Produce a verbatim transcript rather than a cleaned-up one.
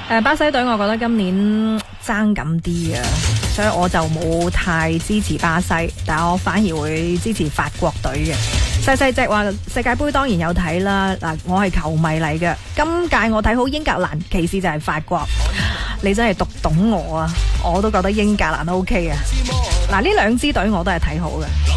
誒，巴西隊我覺得今年爭咁啲啊，所以我就冇太支持巴西，但係我反而會支持法國隊嘅。細細隻話世界盃當然有睇啦，嗱，我係球迷嚟嘅。今屆我睇好英格蘭，其次就係法國。你真係讀懂我啊！我都覺得英格蘭 O K 啊。嗱，呢兩支隊我都係睇好嘅。